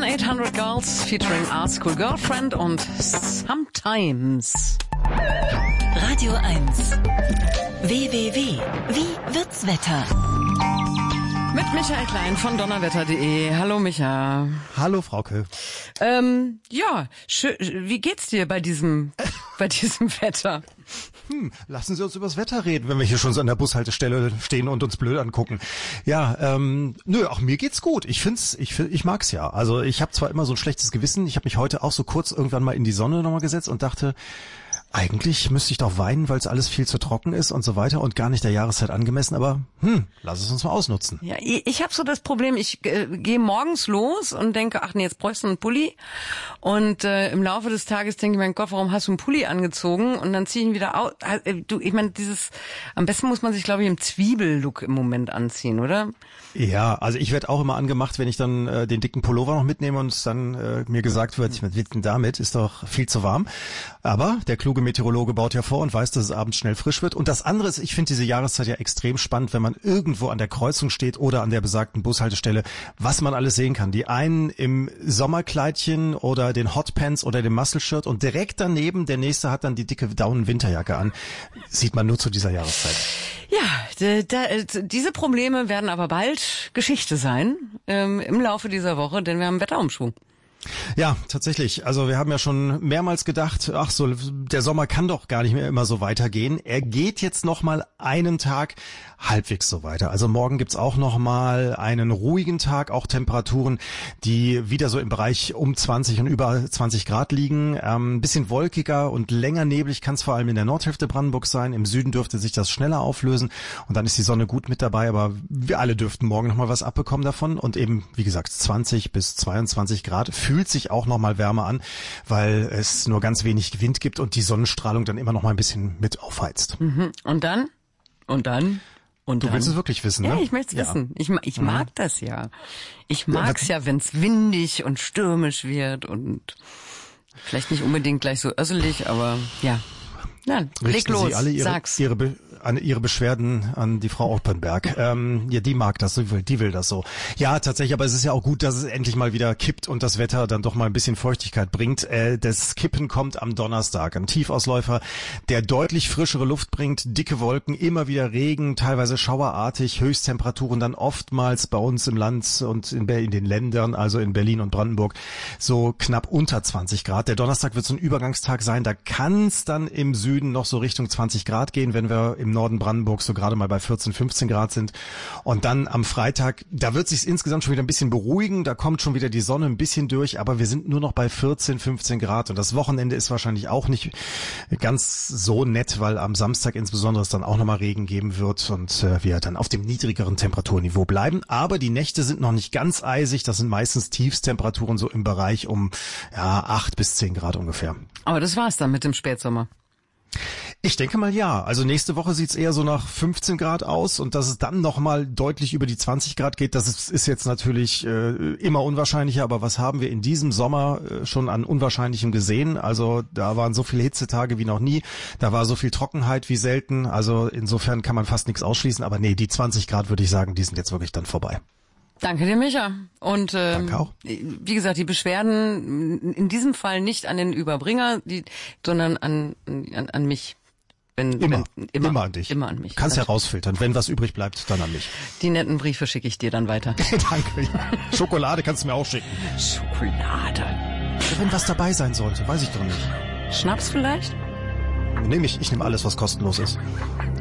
800 Girls featuring Art School Girlfriend und Sometimes. Radio 1. www. Wie wird's Wetter? Mit Michael Klein von donnerwetter.de. Hallo Micha. Hallo Frauke. Ja, wie geht's dir bei diesem Wetter? Lassen Sie uns über das Wetter reden, wenn wir hier schon so an der Bushaltestelle stehen und uns blöd angucken. Ja, auch mir geht's gut. Ich mag's ja. Also ich habe zwar immer so ein schlechtes Gewissen. Ich habe mich heute auch so kurz irgendwann mal in die Sonne nochmal gesetzt und dachte, eigentlich müsste ich doch weinen, weil es alles viel zu trocken ist und so weiter und gar nicht der Jahreszeit angemessen, aber lass es uns mal ausnutzen. Ja, ich habe so das Problem, ich gehe morgens los und denke, ach nee, jetzt bräuchst du einen Pulli und im Laufe des Tages denke ich, mein Gott, warum hast du einen Pulli angezogen und dann ziehe ich ihn wieder aus. Ich meine, am besten muss man sich, glaube ich, im Zwiebellook im Moment anziehen, oder? Ja, also ich werde auch immer angemacht, wenn ich dann den dicken Pullover noch mitnehme und dann mir gesagt wird, was willst du denn damit, ist doch viel zu warm. Aber der kluge Meteorologe baut ja vor und weiß, dass es abends schnell frisch wird. Und das andere ist, ich finde diese Jahreszeit ja extrem spannend, wenn man irgendwo an der Kreuzung steht oder an der besagten Bushaltestelle, was man alles sehen kann. Die einen im Sommerkleidchen oder den Hotpants oder dem Muscle-Shirt und direkt daneben, der nächste hat dann die dicke Daunenwinterjacke an. Sieht man nur zu dieser Jahreszeit. Ja, diese Probleme werden aber bald Geschichte sein im Laufe dieser Woche, denn wir haben einen Wetterumschwung. Ja, tatsächlich. Also wir haben ja schon mehrmals gedacht, ach so, der Sommer kann doch gar nicht mehr immer so weitergehen. Er geht jetzt noch mal einen Tag halbwegs so weiter. Also morgen gibt's auch noch mal einen ruhigen Tag, auch Temperaturen, die wieder so im Bereich um 20 und über 20 Grad liegen. Ein bisschen wolkiger und länger neblig kann es vor allem in der Nordhälfte Brandenburgs sein. Im Süden dürfte sich das schneller auflösen und dann ist die Sonne gut mit dabei. Aber wir alle dürften morgen noch mal was abbekommen davon und eben, wie gesagt, 20 bis 22 Grad. Fühlt sich auch noch mal wärmer an, weil es nur ganz wenig Wind gibt und die Sonnenstrahlung dann immer noch mal ein bisschen mit aufheizt. Mhm. Und dann? Du willst es wirklich wissen, ne? Ja, ich möchte es wissen. Ich mag das ja. Ich mag's ja, wenn es windig und stürmisch wird und vielleicht nicht unbedingt gleich so össelig, aber ja. Na, leg los, Sie alle sag's. Ihre Beschwerden an die Frau Oppenberg. Ja, die mag das, die will das so. Ja, tatsächlich, aber es ist ja auch gut, dass es endlich mal wieder kippt und das Wetter dann doch mal ein bisschen Feuchtigkeit bringt. Das Kippen kommt am Donnerstag. Ein Tiefausläufer, der deutlich frischere Luft bringt, dicke Wolken, immer wieder Regen, teilweise schauerartig, Höchsttemperaturen dann oftmals bei uns im Land und in den Ländern, also in Berlin und Brandenburg, so knapp unter 20 Grad. Der Donnerstag wird so ein Übergangstag sein, da kann es dann im Süden noch so Richtung 20 Grad gehen, wenn wir im Norden Brandenburgs so gerade mal bei 14, 15 Grad sind. Und dann am Freitag, da wird sich's insgesamt schon wieder ein bisschen beruhigen, da kommt schon wieder die Sonne ein bisschen durch, aber wir sind nur noch bei 14, 15 Grad und das Wochenende ist wahrscheinlich auch nicht ganz so nett, weil am Samstag insbesondere es dann auch nochmal Regen geben wird und wir dann auf dem niedrigeren Temperaturniveau bleiben. Aber die Nächte sind noch nicht ganz eisig, das sind meistens Tiefstemperaturen so im Bereich um 8 bis 10 Grad ungefähr. Aber das war's dann mit dem Spätsommer. Ich denke mal ja. Also nächste Woche sieht's eher so nach 15 Grad aus und dass es dann nochmal deutlich über die 20 Grad geht, das ist jetzt natürlich immer unwahrscheinlicher, aber was haben wir in diesem Sommer schon an Unwahrscheinlichem gesehen? Also da waren so viele Hitzetage wie noch nie, da war so viel Trockenheit wie selten, also insofern kann man fast nichts ausschließen, aber nee, die 20 Grad würde ich sagen, die sind jetzt wirklich dann vorbei. Danke dir, Micha. Und danke auch. Wie gesagt, die Beschwerden in diesem Fall nicht an den Überbringer, sondern an mich. Immer an dich. Immer an mich. Kannst herausfiltern. Wenn was übrig bleibt, dann an mich. Die netten Briefe schicke ich dir dann weiter. Danke. Ja. Schokolade kannst du mir auch schicken. Schokolade. Wenn was dabei sein sollte, weiß ich doch nicht. Schnaps vielleicht? Ich nehme alles, was kostenlos ist.